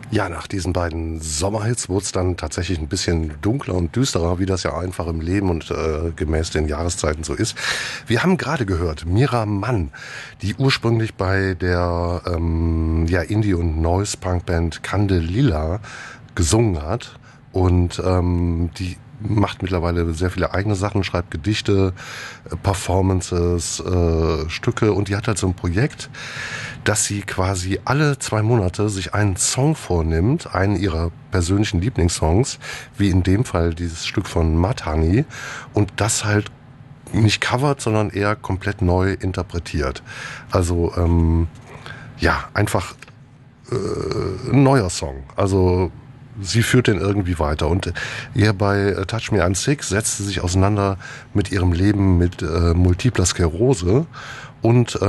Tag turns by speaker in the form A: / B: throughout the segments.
A: Ja, nach diesen beiden Sommerhits wurde es dann tatsächlich ein bisschen dunkler und düsterer, wie das ja einfach im Leben und gemäß den Jahreszeiten so ist. Wir haben gerade gehört, Mira Mann, die ursprünglich bei der Indie- und Noise-Punk-Band Candelilla gesungen hat und die macht mittlerweile sehr viele eigene Sachen, schreibt Gedichte, Performances, Stücke und die hat halt so ein Projekt, dass sie quasi alle 2 Monate sich einen Song vornimmt, einen ihrer persönlichen Lieblingssongs, wie in dem Fall dieses Stück von Mathani und das halt nicht covert, sondern eher komplett neu interpretiert. Also einfach ein neuer Song. Also sie führt den irgendwie weiter. Und hier bei Touch Me I'm Sick setzt sie sich auseinander mit ihrem Leben mit multipler Sklerose und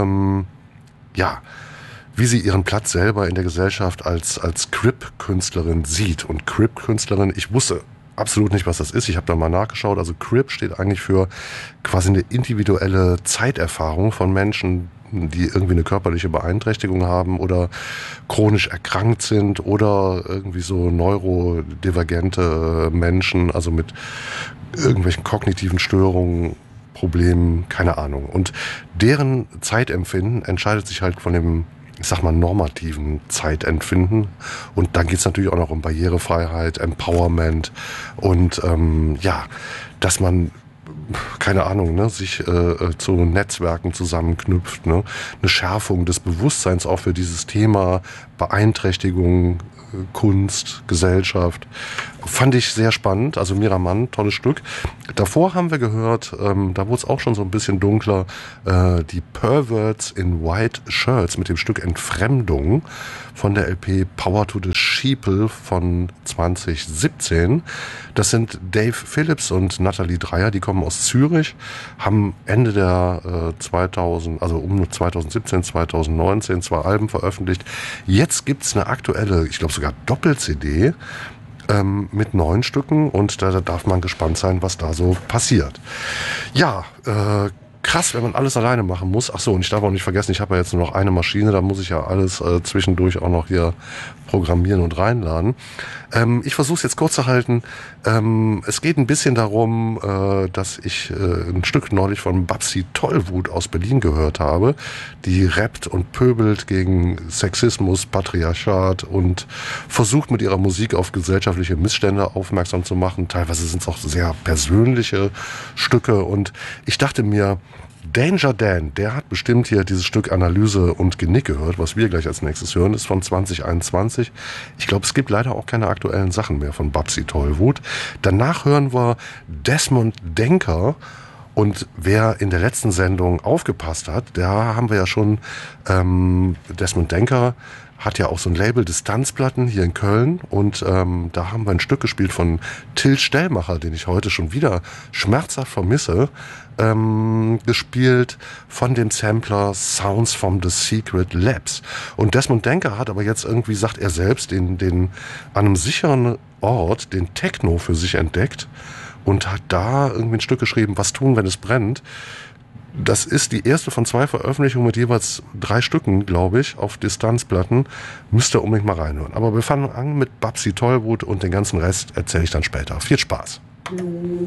A: wie sie ihren Platz selber in der Gesellschaft als Crip-Künstlerin sieht. Und Crip-Künstlerin, ich wusste absolut nicht, was das ist. Ich habe da mal nachgeschaut. Also Crip steht eigentlich für quasi eine individuelle Zeiterfahrung von Menschen, die irgendwie eine körperliche Beeinträchtigung haben oder chronisch erkrankt sind oder irgendwie so neurodivergente Menschen, also mit irgendwelchen kognitiven Störungen, Problemen, keine Ahnung. Und deren Zeitempfinden entscheidet sich halt von dem, ich sag mal, normativen Zeitempfinden. Und dann geht's natürlich auch noch um Barrierefreiheit, Empowerment und dass man keine Ahnung, ne, sich zu Netzwerken zusammenknüpft, ne, eine Schärfung des Bewusstseins auch für dieses Thema Beeinträchtigung, Kunst, Gesellschaft. Fand ich sehr spannend. Also Mira Mann, tolles Stück. Davor haben wir gehört, da wurde es auch schon so ein bisschen dunkler, die Perverts in White Shirts mit dem Stück Entfremdung von der LP Power to the Sheeple von 2017. Das sind Dave Phillips und Nathalie Dreyer, die kommen aus Zürich, haben Ende der 2017, 2019 2 Alben veröffentlicht. Jetzt gibt's eine aktuelle, ich glaube sogar Doppel-CD mit 9 Stücken und da darf man gespannt sein, was da so passiert. Ja, krass, wenn man alles alleine machen muss. Ach so, und ich darf auch nicht vergessen, ich habe ja jetzt nur noch eine Maschine, da muss ich ja alles zwischendurch auch noch hier programmieren und reinladen. Ich versuche es jetzt kurz zu halten. Es geht ein bisschen darum, dass ich ein Stück neulich von Babsi Tollwut aus Berlin gehört habe. Die rappt und pöbelt gegen Sexismus, Patriarchat und versucht mit ihrer Musik auf gesellschaftliche Missstände aufmerksam zu machen. Teilweise sind es auch sehr persönliche Stücke und ich dachte mir, Danger Dan, der hat bestimmt hier dieses Stück Analyse und Genick gehört, was wir gleich als nächstes hören, ist von 2021. Ich glaube, es gibt leider auch keine aktuellen Sachen mehr von Babsi Tollwut. Danach hören wir Desmond Denker. Und wer in der letzten Sendung aufgepasst hat, da haben wir ja schon Desmond Denker hat ja auch so ein Label Distanzplatten hier in Köln und da haben wir ein Stück gespielt von Till Stellmacher, den ich heute schon wieder schmerzhaft vermisse, gespielt von dem Sampler Sounds from the Secret Labs. Und Desmond Denker hat aber jetzt irgendwie, sagt er selbst, den an einem sicheren Ort den Techno für sich entdeckt und hat da irgendwie ein Stück geschrieben, was tun, wenn es brennt. Das ist die erste von 2 Veröffentlichungen mit jeweils 3 Stücken, glaube ich, auf Distanzplatten. Müsst ihr unbedingt mal reinhören. Aber wir fangen an mit Babsi Tollwut und den ganzen Rest erzähle ich dann später. Viel Spaß.